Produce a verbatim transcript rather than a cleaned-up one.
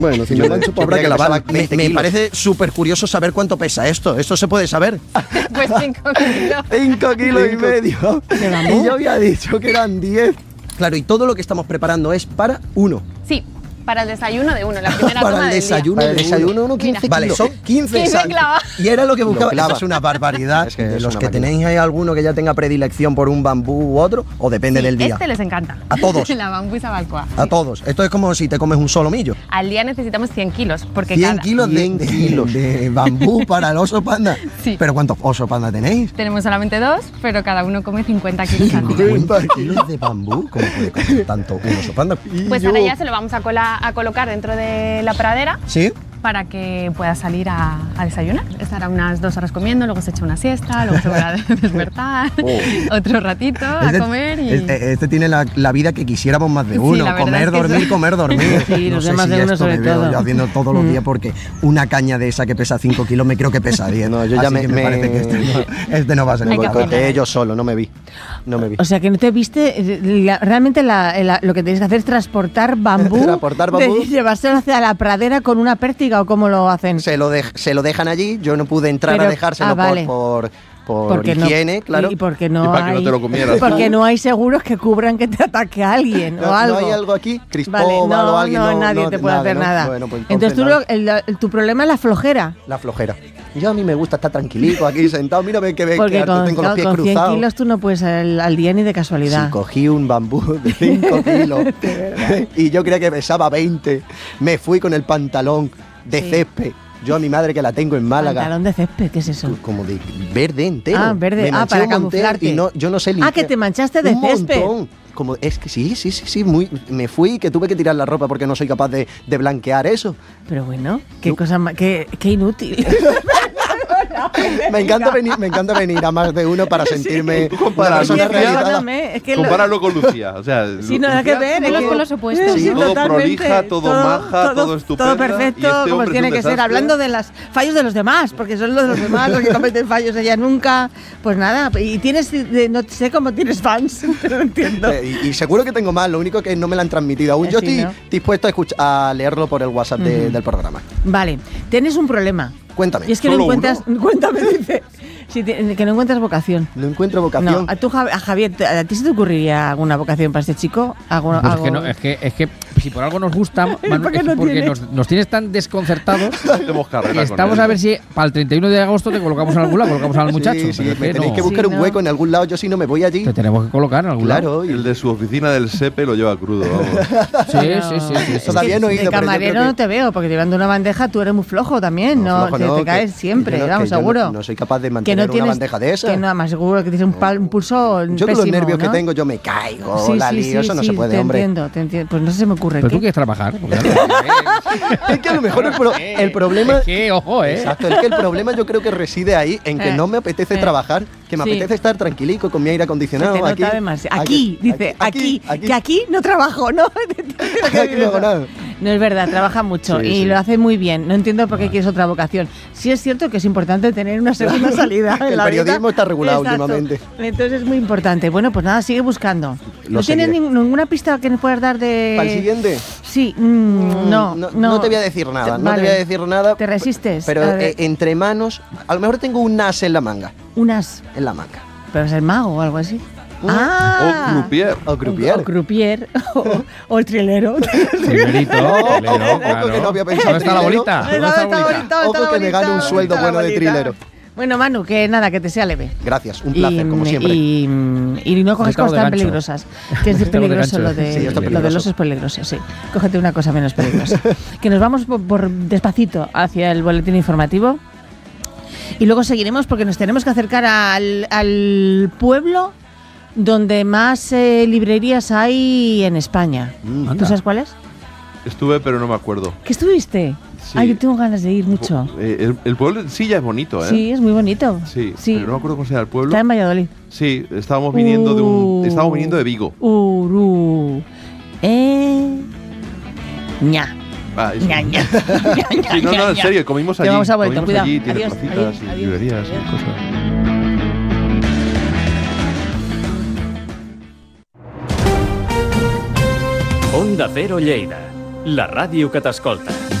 Bueno, si me lo han hecho, habrá que lavar. Me, me parece súper curioso saber cuánto pesa esto. ¿Esto se puede saber? Pues cinco kilos. cinco kilos y medio. Y yo había dicho que eran diez. Claro, y todo lo que estamos preparando es para uno. Sí, para el desayuno de uno, la primera Para toma el del desayuno, día. el desayuno uno, quince Mira. kilos. Vale, son quince, quince exacto. clavados. Y era lo que buscaba. clava. Eso es una barbaridad. Es que de es los una que máquina. tenéis, ¿hay alguno que ya tenga predilección por un bambú u otro? ¿O depende Sí, del día? este les encanta. A todos. La bambusa balcoa. A todos. Esto es como si te comes un solomillo. Al día necesitamos cien kilos, porque cien cada... kilos de, cien de- kilos. de bambú para el oso panda. Sí. ¿Pero cuántos osos panda tenéis? Tenemos solamente dos, pero cada uno come cincuenta kilos al día. cincuenta kilos de bambú. ¿Cómo puede comer tanto un oso panda? Pues ahora ya se lo vamos a, cola- a colocar dentro de la pradera ¿Sí? para que pueda salir a, a desayunar. Estará unas dos horas comiendo, luego se echa una siesta, luego se va a despertar, otro ratito a Este, comer y... este, este tiene la, la vida que quisiéramos más de Sí, uno. la verdad comer, es que dormir, sí. comer, dormir. Sí, los sé demás si de uno esto sobre me veo todo. yo haciendo todos los días porque una caña de esa que pesa cinco kilos me creo que pesa diez. No, yo ya Así me- que me, me- parece que este no, este no va a ser Hay el que boicot. afinar. Boicoteé yo solo, no me vi. No me vi. O sea, que no te viste. eh, la- realmente la- la- lo que tenéis que hacer es transportar bambú. Transportar bambú. De llevárselo hacia la pradera con una pértiga o cómo lo hacen. Se lo, dej- se lo dejan allí, yo no pude entrar Pero- a dejárselo ah, vale. por, por, por Porque no- higiene, claro. Y porque no Y para que no hay, te lo comieras. Porque no hay seguros que cubran que te ataque alguien No, o algo. ¿no hay algo aquí? Vale, Cristóbal no, o alguien. no, No, nadie no, te puede nada, hacer ¿no? nada. Bueno, pues entonces tú entonces lo- el- el- tu problema es la flojera. La flojera. Yo a mí me gusta estar tranquilito aquí sentado. Mírame que, ve- Porque que con, tengo los pies con cien cruzados. kilos tú no puedes al, al día ni de casualidad. Si cogí un bambú de cinco kilos y yo creía que pesaba veinte, me fui con el pantalón de Sí. césped. Yo a mi madre que la tengo en Málaga. Pantalón de césped, ¿qué es eso? Como de verde entero. Ah, verde. Me Ah, manché para un montón camuflarte. Y no, yo no sé Ah, limpiar. que te manchaste de Un césped. montón. Como, es que sí, sí, sí, sí, muy, me fui que tuve que tirar la ropa porque no soy capaz de, de blanquear eso. Pero bueno, qué cosa ma- qué, qué inútil. Me encanta venir, me encanta venir a más de uno para sentirme Tú una comparas persona Lucía- realizada. Perdóname, es que lo- Compáralo con Lucía. O sea, Sí, nada que Lucía, ver. Todos es que- con los opuestos. Sí, Todo totalmente. prolija, todo maja, todo estupenda, Todo perfecto, y este como hombre es tiene un que ser. desastre. Hablando de los fallos de los demás, porque son los de los demás los que cometen fallos, ella nunca. Pues nada, y tienes, de- no sé cómo tienes fans, pero no entiendo. Eh, Y, y seguro que tengo más, lo único que no me lo han transmitido aún. Eh, Yo sí, estoy ¿no? dispuesto a, escuch- a leerlo por el WhatsApp de- Ujú. del programa. Vale, tienes un problema. Cuéntame. Y es que no ¿Solo encuentras. Cuéntame, dice. Sí, te- que no encuentras vocación. No encuentro vocación. No, a, tú, Javi- a Javier, ¿te- ¿a ti se te ocurriría alguna vocación para este chico? ¿Algo, Pues es algo- que, no, es, que, es que si por algo nos gusta, Manu, ¿Por qué es no porque tiene? nos, nos tienes tan desconcertados Hacemos carrera que con estamos él. a ver si para el treinta y uno de agosto te colocamos en algún lado, colocamos al muchacho. Sí, sí, pero es me que tenéis no. que buscar Sí, un ¿no? hueco en algún lado. Yo si no me voy allí. Te tenemos que colocar en algún lado. Claro. y- El de su oficina del SEPE lo lleva crudo, vamos. Sí, Pero- sí, sí, sí, sí. Todavía no he de ido, pero yo camarero creo que- no te veo, porque llevando una bandeja tú eres muy flojo también, ¿no? flojo te, no, te que- caes siempre, que yo no- vamos, que yo no- seguro. no soy capaz de Que mantener no una tienes, bandeja de esas. Que no, más seguro que tienes un, pal- un pulso Yo con los pésimo, nervios ¿no? que tengo, yo me caigo, Sí, la sí, lío, sí, eso no sí, se puede, te hombre. entiendo, te entiendo. Pues no se me ocurre. Pero ¿qué? tú quieres trabajar. porque claro, Es que a lo mejor el, pro- el problema... Es que, ojo, ¿eh? Exacto, es que el problema yo creo que reside ahí, en que Eh, no me apetece eh, trabajar, que me sí. apetece estar tranquilico con mi aire Se acondicionado. te nota aquí, además. Aquí, dice, aquí, aquí. que aquí no trabajo, ¿no? Aquí no hago nada. No es verdad, trabaja mucho Sí, y sí. lo hace muy bien. No entiendo por qué quieres otra vocación. Sí es cierto que es importante tener una segunda salida. Que en el la vida. periodismo está regulado Exacto. últimamente. Entonces es muy importante. Bueno, pues nada, sigue buscando. Lo ¿No tienes seguiré. nin- ninguna pista que nos puedas dar de...? ¿Para el siguiente? Sí, mm, no, no, no. no te voy a decir nada, no Vale. te voy a decir nada. ¿Te resistes? Pero A ver. eh, entre manos, a lo mejor tengo un as en la manga. Unas... En la manga. Pero es el mago o algo así. Mm. Ah. O croupier. O croupier. O croupier. o, o el trilero. Primerito, Ojo, trilero, ojo, claro. que no había pensado ¿Dónde está la trilero. bolita? ¿Dónde está la bolita? Ojo que me gane un sueldo bueno de trilero. Bueno, Manu, que nada, que te sea leve. Gracias, un placer, como siempre. Y, y no coges Estamos cosas de tan gancho. peligrosas. Que es de Estamos de peligroso gancho. lo de, Sí, está lo peligroso. del oso es peligroso, sí. Cógete una cosa menos peligrosa. Que nos vamos por, por despacito hacia el boletín informativo. Y luego seguiremos porque nos tenemos que acercar al, al pueblo donde más eh, librerías hay en España. Mm, ¿Tú sabes cuál es? Estuve, pero no me acuerdo. ¿Qué estuviste? Sí. Ay, yo tengo ganas de ir mucho. Eh, el, el pueblo en sí ya es bonito, ¿eh? Sí, es muy bonito. Sí, sí. pero no me acuerdo cómo se llama el pueblo. Está en Valladolid. Sí, estábamos viniendo de un. Uh. Estábamos viniendo de Vigo. Uru. Eh. Ña. Ah, eso. Ña, ña. Sí, no, no, en serio, comimos allí. Llevamos a vuelta, comimos cuidado. allí, tiene Adiós, placitas adiós, y adiós, librerías adiós. y cosas. Onda Cero Lleida, la ràdio que t'escolta.